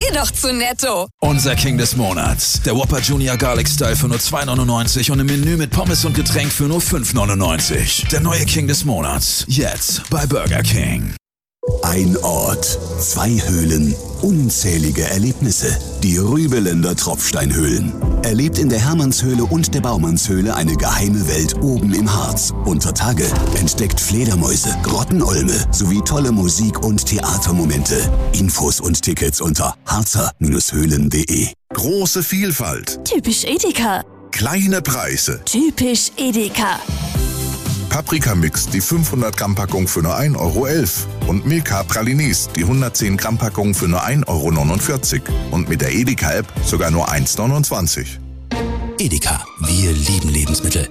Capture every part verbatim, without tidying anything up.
Geh doch zu Netto. Unser King des Monats. Der Whopper Junior Garlic Style für nur zwei neunundneunzig und im Menü mit Pommes und Getränk für nur fünf neunundneunzig. Der neue King des Monats. Jetzt bei Burger King. Ein Ort, zwei Höhlen, unzählige Erlebnisse. Die Rübeländer Tropfsteinhöhlen. Erlebt in der Hermannshöhle und der Baumannshöhle eine geheime Welt oben im Harz. Unter Tage entdeckt Fledermäuse, Grottenolme sowie tolle Musik- und Theatermomente. Infos und Tickets unter harzer Höhlen punkt de. Große Vielfalt. Typisch Edeka. Kleine Preise. Typisch Edeka. Paprikamix, die fünfhundert Gramm Packung für nur ein Euro elf. Und Milka Pralines, die hundertzehn Gramm Packung für nur ein Euro neunundvierzig. Und mit der Edeka-App sogar nur eins neunundzwanzig. Edeka, wir lieben Lebensmittel.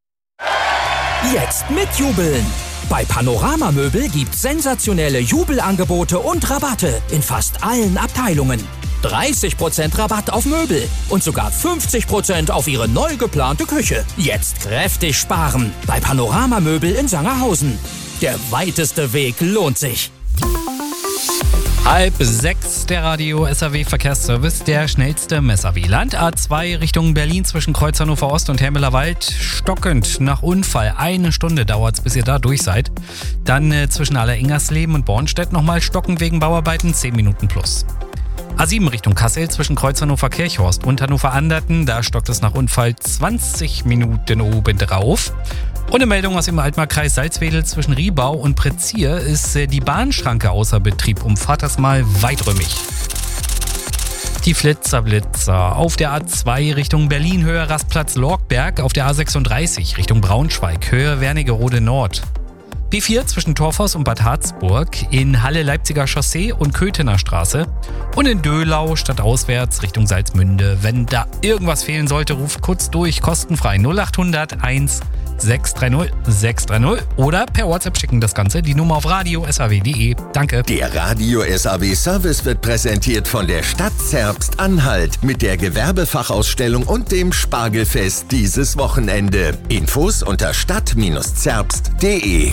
Jetzt mit Jubeln. Bei Panorama Möbel gibt's sensationelle Jubelangebote und Rabatte in fast allen Abteilungen. dreißig Prozent Rabatt auf Möbel und sogar fünfzig Prozent auf Ihre neu geplante Küche. Jetzt kräftig sparen bei Panorama Möbel in Sangerhausen. Der weiteste Weg lohnt sich. Halb sechs, der Radio S A W Verkehrsservice, der schnellste Messer-Wieland. A zwei Richtung Berlin zwischen Kreuz Hannover Ost und Hermeler Wald. Stockend nach Unfall. Eine Stunde dauert's, bis ihr da durch seid. Dann äh, zwischen Aller-Ingersleben und Bornstedt nochmal stockend wegen Bauarbeiten. zehn Minuten plus. A sieben Richtung Kassel zwischen Kreuz Hannover Kirchhorst und Hannover Anderten. Da stockt es nach Unfall zwanzig Minuten obendrauf. Und eine Meldung aus dem Altmarkkreis Salzwedel zwischen Riebau und Prezier ist die Bahnschranke außer Betrieb. Umfahrt das mal weiträumig. Die Flitzerblitzer auf der A zwei Richtung Berlin, Höhe Rastplatz Lorgberg, auf der A sechsunddreißig Richtung Braunschweig, Höhe Wernigerode Nord. B vier zwischen Torfhaus und Bad Harzburg, in Halle Leipziger Chaussee und Köthener Straße und in Döhlau stadtauswärts Richtung Salzmünde. Wenn da irgendwas fehlen sollte, ruft kurz durch, kostenfrei null achthundert eins sechs drei null sechs drei null oder per WhatsApp schicken das Ganze, die Nummer auf radio s a w punkt de. Danke. Der Radio S A W Service wird präsentiert von der Stadt Zerbst-Anhalt mit der Gewerbefachausstellung und dem Spargelfest dieses Wochenende. Infos unter stadt Zerbst punkt de.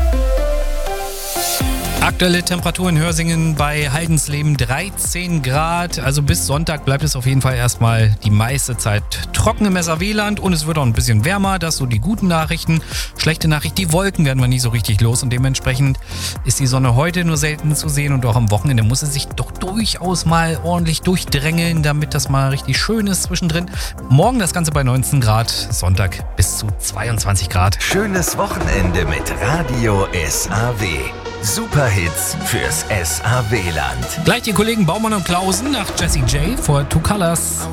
Aktuelle Temperatur in Hörsingen bei Haldensleben dreizehn Grad. Also bis Sonntag bleibt es auf jeden Fall erstmal die meiste Zeit trocken im S A W-Land und es wird auch ein bisschen wärmer. Das so die guten Nachrichten. Schlechte Nachricht, die Wolken werden wir nicht so richtig los und dementsprechend ist die Sonne heute nur selten zu sehen und auch am Wochenende muss es sich doch durchaus mal ordentlich durchdrängeln, damit das mal richtig schön ist zwischendrin. Morgen das Ganze bei neunzehn Grad, Sonntag bis zu zweiundzwanzig Grad. Schönes Wochenende mit Radio S A W. Superhits fürs S A W-Land. Gleich die Kollegen Baumann und Klausen nach Jessie J vor Two Colors.